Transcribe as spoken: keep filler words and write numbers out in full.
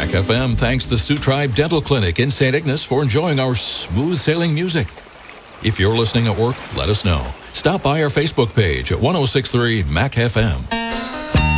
Mac F M thanks the Sioux Tribe Dental Clinic in Saint Ignace for enjoying our smooth-sailing music. If you're listening at work, let us know. Stop by our Facebook page at ten sixty-three Mac F M.